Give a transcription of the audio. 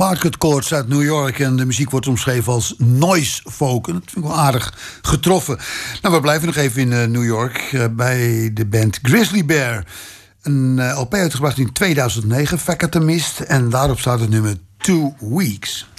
Parquet Courts uit New York. En de muziek wordt omschreven als noise folk. En dat vind ik wel aardig getroffen. Nou, we blijven nog even in New York bij de band Grizzly Bear. Een LP uitgebracht in 2009, Vaccatamist. En daarop staat het nummer 2 Weeks.